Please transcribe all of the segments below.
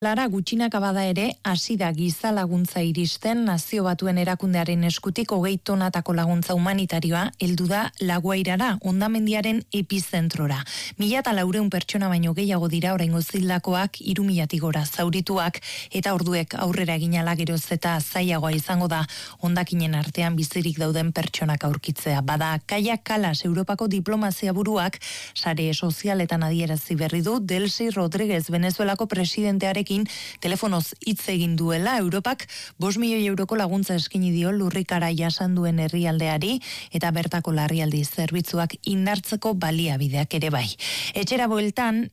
Lara gutxinaka bada ere, hasi da giza laguntza iristen Nazio Batuen erakundearen eskutik 20 tonatako laguntza humanitarioa heldu da Laguairara, hondamendiaren epizentrora. 1.400 pertsona baino gehiago dira oraingoz hildakoak, 3.000 gora zaurituak, eta orduek aurrera egin ala geroz eta zailagoa izango da hondakinen artean bizirik dauden pertsonak aurkitzea. Bada, Kaia Kalas Europako diplomazia buruak sare sozialetan adierazi berri du Delcy Rodríguez Venezuelako presidentearekin telefonoz hitz egin duela. Europak 5 milioi euroko laguntza eskaini dio lurrikara jasan duen herrialdeari eta bertako larrialdi zerbitzuak indartzeko baliabideak ere bai. Etxera bueltan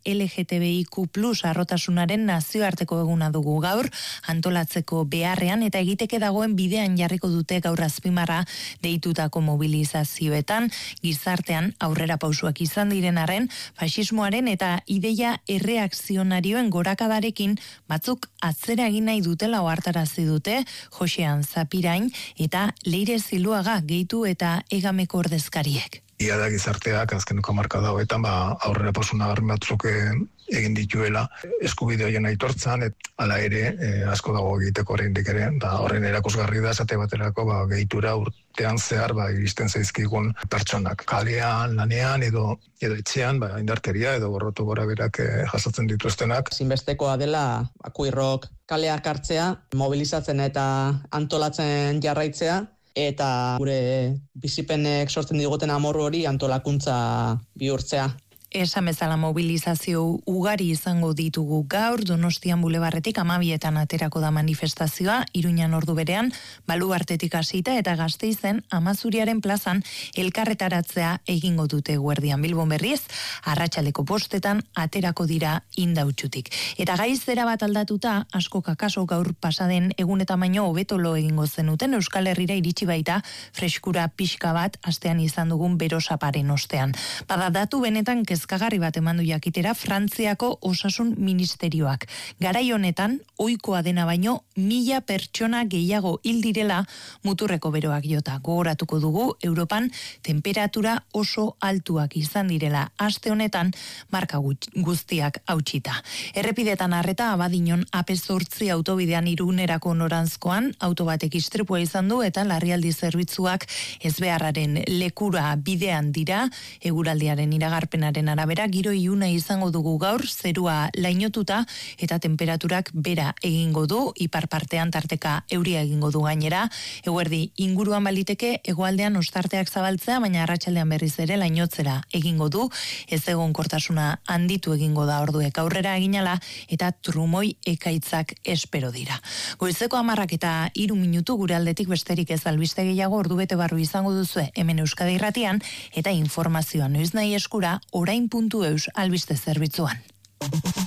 LGTBIQ+ arrotasunaren nazioarteko eguna dugu gaur, antolatzeko beharrean eta egiteke dagoen bidean jarriko dute gaur azpimarra deitutako mobilizazioetan, gizartean aurrera pausuak izan diren arren, faxismoaren eta ideia erreakzionarioen gorakadarekin batzuk atzera egin nahi dutela ohartarazi dute Josean Zapirain eta Leire Ziluaga gehitu eta egameko ordezkariek. Ia da gizarteak azkeneko hamarkada hauetan aurrera pausuna batzuk egin dituela eskubide horien aitortzan, hala ere asko dago egiteko oraindik ere, eta horren erakusgarri da esate baterako gehitura urtean zehar iristen zaizkigun pertsonak. Kalean, lanean edo etxean indarkeria edo gorrotu gorabeherak jasatzen dituztenak. Ezinbestekoa dela akuirrok kaleak hartzea, mobilizatzen eta antolatzen jarraitzea, eta gure bizipenek sortzen diguten amorru hori antolakuntza bihurtzea. Esan bezala mobilizazio ugari izango ditugu gaur, Donostian Bulebarretik 12etan aterako da manifestazioa, Iruñan ordu berean, Baluartetik hasita eta Gasteizen Amazuriaren plazan elkarretaratzea egingo dute guerdian. Bilbon berriz, arratsaldeko 5etan aterako dira Indautxutik. Eta gaizera bat aldatuta, asko kakaso gaur pasaden egunetan baino hobeto lo egingo zenuten, Euskal Herrira iritsi baita freskura pixka bat astean izan dugun berosaparen ostean. Bada datu benetan kezkagarri bat emandu jakitera Frantziako Osasun Ministerioak. Garai honetan, ohikoa dena baino 1000 pertsona gehiago hil direla muturreko beroak jota. Gogoratuko dugu, Europan temperatura oso altuak izan direla aste honetan marka guztiak hautsita. Errepidetan arreta Abadiñon AP8 autobidean Irunerako noranzkoan auto batek istripua izan du eta larrialdi zerbitzuak ezbeharraren lekura bidean dira, eguraldiaren iragarpenaren arabera giro iluna izango dugu gaur, zerua lainotuta eta temperaturak bera egingo du, ipar partean tarteka euria egingo du gainera, eguerdi inguruan baliteke hegoaldean ostarteak zabaltzea, baina arratsaldean berriz ere lainotzera egingo du, ez egonkortasuna handitu egingo da orduek aurrera eginala eta trumoi ekaitzak espero dira. Goizeko 10 eta 3 minutu gure aldetik besterik ez albiste gehiago ordubete barru izango duzue hemen Euskadi Irratian eta informazioa noiz nahi eskura orain.eus albiste zerbitzuan.